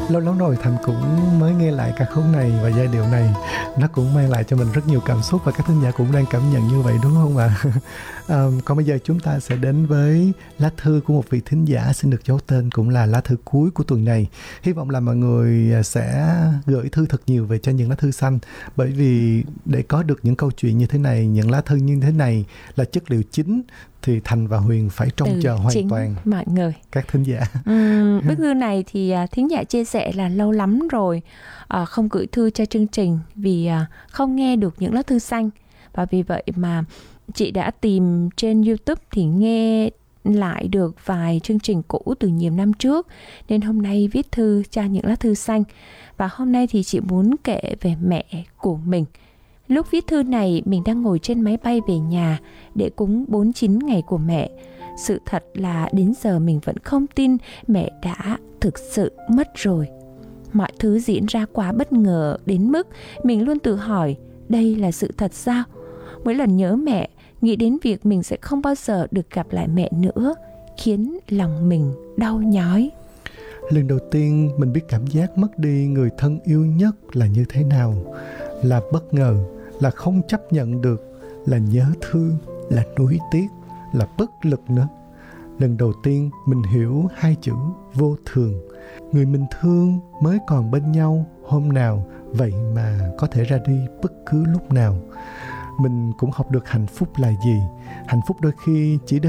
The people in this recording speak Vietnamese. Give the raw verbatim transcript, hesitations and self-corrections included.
Lâu lắm rồi Thành cũng mới nghe lại ca khúc này và giai điệu này. Nó cũng mang lại cho mình rất nhiều cảm xúc và các thính giả cũng đang cảm nhận như vậy đúng không ạ? À, còn bây giờ chúng ta sẽ đến với lá thư của một vị thính giả xin được giấu tên, cũng là lá thư cuối của tuần này. Hy vọng là mọi người sẽ gửi thư thật nhiều về cho những lá thư xanh, bởi vì để có được những câu chuyện như thế này, những lá thư như thế này là chất liệu chính, thì Thành và Huyền phải trông ừ, chờ hoàn chính toàn mọi người. Các thính giả. Uhm, bức thư này thì uh, thính giả chia sẻ là lâu lắm rồi uh, không gửi thư cho chương trình vì uh, không nghe được những lá thư xanh. Và vì vậy mà chị đã tìm trên YouTube thì nghe lại được vài chương trình cũ từ nhiều năm trước, nên hôm nay viết thư cho những lá thư xanh. Và hôm nay thì chị muốn kể về mẹ của mình. Lúc viết thư này, mình đang ngồi trên máy bay về nhà để cúng bốn mươi chín ngày của mẹ. Sự thật là đến giờ mình vẫn không tin mẹ đã thực sự mất rồi. Mọi thứ diễn ra quá bất ngờ đến mức mình luôn tự hỏi, đây là sự thật sao? Mỗi lần nhớ mẹ, nghĩ đến việc mình sẽ không bao giờ được gặp lại mẹ nữa, khiến lòng mình đau nhói. Lần đầu tiên mình biết cảm giác mất đi người thân yêu nhất là như thế nào. Là bất ngờ, là không chấp nhận được, là nhớ thương, là nuối tiếc, là bất lực nữa. Lần đầu tiên mình hiểu hai chữ vô thường. Người mình thương mới còn bên nhau hôm nào, vậy mà có thể ra đi bất cứ lúc nào. Mình cũng học được hạnh phúc là gì. Hạnh phúc đôi khi chỉ đơn